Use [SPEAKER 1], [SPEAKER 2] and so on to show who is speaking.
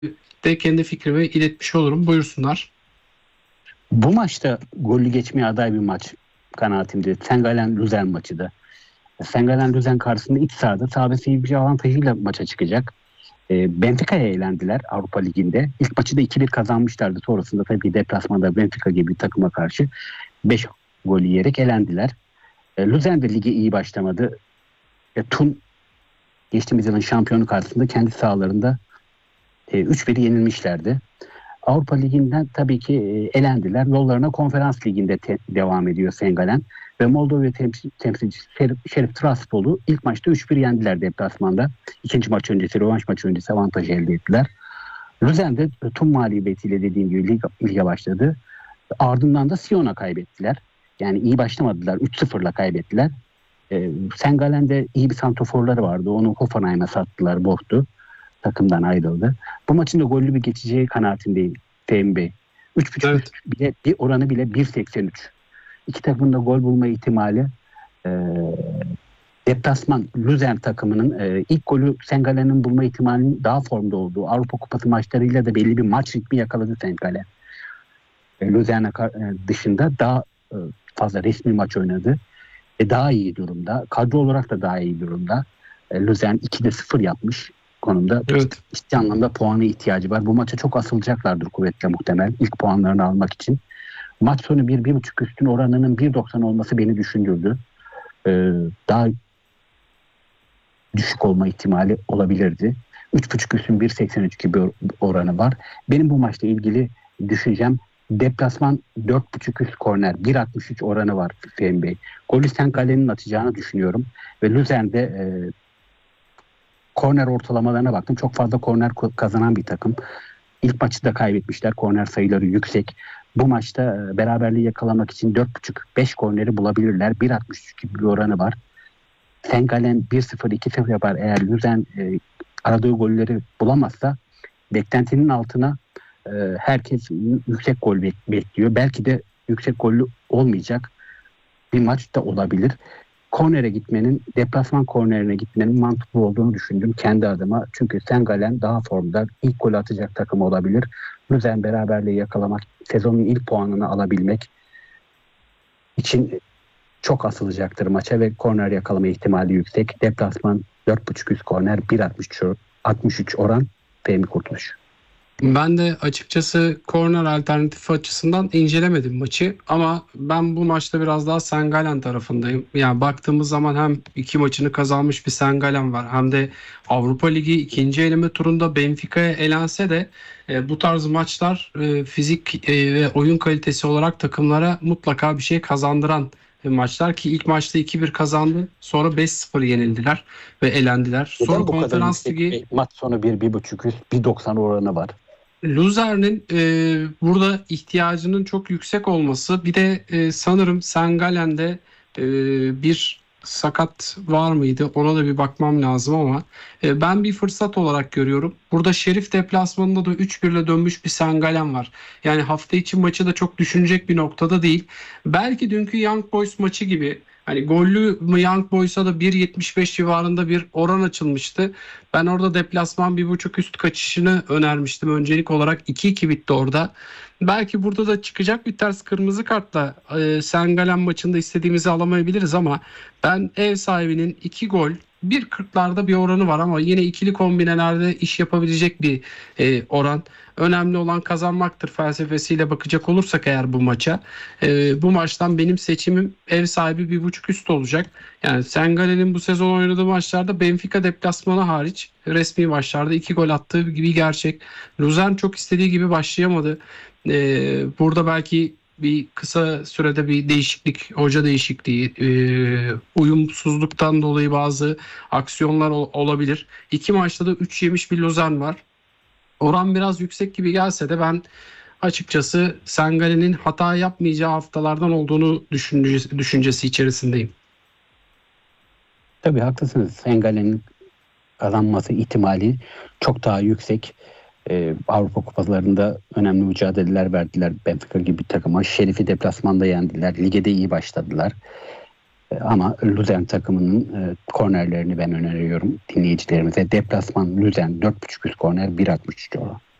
[SPEAKER 1] de kendi fikrimi iletmiş olurum. Buyursunlar.
[SPEAKER 2] Bu maçta gollü geçmeye aday bir maç kanaatimde. Sengalen-Luzern maçı da. Sengalen-Luzern karşısında iç sahada saha ve seyirci avantajıyla maça çıkacak. Benfica'ya elendiler Avrupa Ligi'nde. İlk maçı da 2-1 kazanmışlardı. Sonrasında tabii deplasmanda Benfica gibi bir takıma karşı 5 gol yiyerek elendiler. Luzern de lige iyi başlamadı. Thun geçtiğimiz yılın şampiyonu karşısında kendi sahalarında 3-1 yenilmişlerdi. Avrupa Ligi'nden tabii ki elendiler. Yollarına Konferans Ligi'nde devam ediyor Sengalen. Ve Moldova temsilcisi Şerif Tiraspol'u ilk maçta 3-1 yendiler deplasmanda. İkinci maç öncesi, rövanş maçı öncesi avantaj elde ettiler. Luzern'de tüm mağlubiyetiyle dediğim gibi lige başladı. Ardından da Sion'a kaybettiler. Yani iyi başlamadılar. 3-0'la kaybettiler. Sengalen'de iyi bir santroforları vardı. Onu Hoffenheim'e sattılar, bozdu. Takımdan ayrıldı. Bu maçın da gollü bir geçeceği kanaatindeyim Fehmi Bey. 3.5
[SPEAKER 1] Evet.
[SPEAKER 2] bile bir oranı bile 1.83. İki takımın da gol bulma ihtimali deplasman Luzern takımının ilk golü Sengalen'in bulma ihtimalinin daha formda olduğu Avrupa Kupası maçlarıyla da belli bir maç ritmi yakaladı Sengalen. Luzern dışında daha fazla resmi maç oynadı. Daha iyi durumda. Kadro olarak da daha iyi durumda. Luzern 2'de 0 yapmış konumda.
[SPEAKER 1] Evet.
[SPEAKER 2] Ciddi anlamda puanı ihtiyacı var. Bu maça çok asılacaklardır kuvvetle muhtemel. İlk puanlarını almak için. Maç sonu 1-1.5 üstün oranının 1.90 olması beni düşündürdü. Daha düşük olma ihtimali olabilirdi. 3.5 üstün 1.83 gibi oranı var. Benim bu maçla ilgili düşüncem deplasman 4.5 üst korner 1.63 oranı var Fehmi Bey. Golü Sengale'nin atacağını düşünüyorum. Ve Luzern'de korner ortalamalarına baktım. Çok fazla korner kazanan bir takım. İlk maçı da kaybetmişler. Korner sayıları yüksek. Bu maçta beraberliği yakalamak için 4.5-5 korneri bulabilirler. 1.63 gibi bir oranı var. Sengalen 1-0 2-0 yapar. Eğer Luzern aradığı golleri bulamazsa beklentinin altına herkes yüksek gol bekliyor. Belki de yüksek gollü olmayacak bir maç da olabilir. Deplasman kornerine gitmenin mantıklı olduğunu düşündüm kendi adıma. Çünkü Sengalen daha formda, ilk gol atacak takım olabilir. Luzern beraberliği yakalamak, sezonun ilk puanını alabilmek için çok asılacaktır maça ve korner yakalama ihtimali yüksek. Deplasman 4.5 üst korner 1.63 oran Fehmi Kurtuluş.
[SPEAKER 1] Ben de açıkçası korner alternatifi açısından incelemedim maçı ama ben bu maçta biraz daha Sengalen tarafındayım. Yani baktığımız zaman hem iki maçını kazanmış bir Sengalen var hem de Avrupa Ligi ikinci eleme turunda Benfica'ya elense de bu tarz maçlar fizik ve oyun kalitesi olarak takımlara mutlaka bir şey kazandıran maçlar ki ilk maçta 2-1 kazandı. Sonra 5-0 yenildiler ve elendiler. Sonra
[SPEAKER 2] Neden bu kadar
[SPEAKER 1] Konferans
[SPEAKER 2] yüksek
[SPEAKER 1] Ligi
[SPEAKER 2] maç sonu 1.5 üst 1.90 oranı var?
[SPEAKER 1] Luzern'in burada ihtiyacının çok yüksek olması bir de sanırım Sengalen'de bir sakat var mıydı ona da bir bakmam lazım ama ben bir fırsat olarak görüyorum. Burada Şerif deplasmanında da 3-1 ile dönmüş bir Sengalen var. Yani hafta içi maçı da çok düşünecek bir noktada değil. Belki dünkü Young Boys maçı gibi hani gollü Young Boys'a da 1.75 civarında bir oran açılmıştı. Ben orada deplasman 1.5 üst kaçışını önermiştim. Öncelik olarak 2-2 bitti orada. Belki burada da çıkacak bir ters kırmızı kartla Sengalen maçında istediğimizi alamayabiliriz ama ben ev sahibinin 2 gol 1.40'larda bir oranı var ama yine ikili kombinelerde iş yapabilecek bir oran. Önemli olan kazanmaktır felsefesiyle bakacak olursak eğer bu maça. Bu maçtan benim seçimim ev sahibi 1.5 üst olacak. Yani Sengalen'in bu sezon oynadığı maçlarda Benfica deplasmanı hariç resmi maçlarda 2 gol attığı gibi gerçek. Luzern çok istediği gibi başlayamadı. Burada belki bir kısa sürede bir değişiklik, hoca değişikliği, uyumsuzluktan dolayı bazı aksiyonlar olabilir. İki maçta da 3 yemiş bir Luzern var. Oran biraz yüksek gibi gelse de ben açıkçası Sengalen'in hata yapmayacağı haftalardan olduğunu düşüncesi içerisindeyim.
[SPEAKER 2] Tabii haklısınız. Sengalen'in kazanması ihtimali çok daha yüksek. Avrupa Kupalarında önemli mücadeleler verdiler. Benfica gibi bir takıma. Şerif'i deplasmanda yendiler. Lige de iyi başladılar. Ama Luzern takımının kornerlerini ben öneriyorum dinleyicilerimize. Deplasman Luzern 4.5 üst korner 1.63 oran.